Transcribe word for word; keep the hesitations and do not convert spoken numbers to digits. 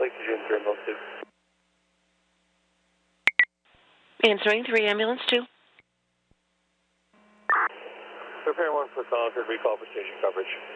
Lake to June three, ambulance two. Answering three, ambulance two. Prepare one for call, could recall for station coverage.